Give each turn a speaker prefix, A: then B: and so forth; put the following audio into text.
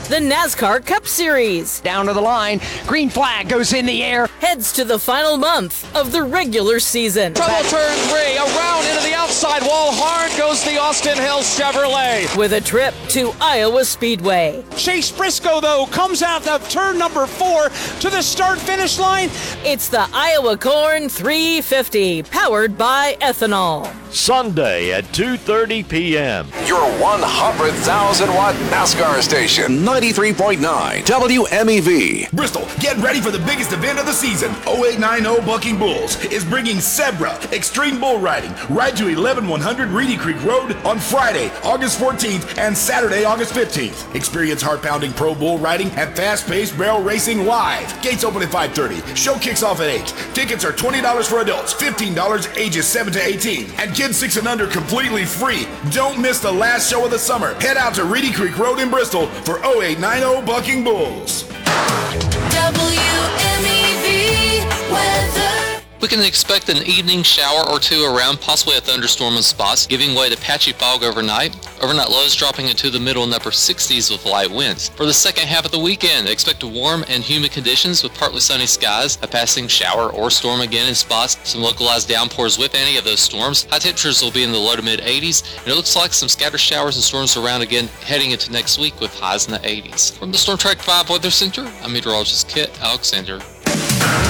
A: The NASCAR Cup Series
B: Down to the line, green flag goes in the air.
A: heads to the final month of the regular season.
C: Trouble turn 3, around into the outside wall, hard goes the Austin Hill Chevrolet.
A: With a trip to Iowa Speedway.
D: Chase Briscoe, though, comes out of turn number 4 to the start-finish line.
A: It's the Iowa Corn 350, powered by ethanol.
E: Sunday at 2:30 p.m.
F: Your 100,000-watt NASCAR station, 93.9 WMEV.
G: Bristol, get ready for the biggest event of the season. 0890 Bucking Bulls is bringing Zebra Extreme Bull Riding right to 11100 Reedy Creek Road on Friday, August 14th and Saturday, August 15th. Experience heart-pounding pro bull riding and fast-paced barrel racing live. Gates open at 5:30. Show kicks off at 8. Tickets are $20 for adults, $15 ages 7 to 18, and kids 6 and under completely free. Don't miss the last show of the summer. Head out to Reedy Creek Road in Bristol for 0890 Bucking Bulls.
H: WMEV weather.
I: We can expect an evening shower or two around, possibly a thunderstorm in spots, giving way to patchy fog overnight. Overnight lows dropping into the middle and upper 60s with light winds. For the second half of the weekend, expect warm and humid conditions with partly sunny skies, a passing shower or storm again in spots, some localized downpours with any of those storms. High temperatures will be in the low to mid 80s, and it looks like some scattered showers and storms around again heading into next week with highs in the 80s. From the Storm Track 5 Weather Center, I'm meteorologist Kit Alexander.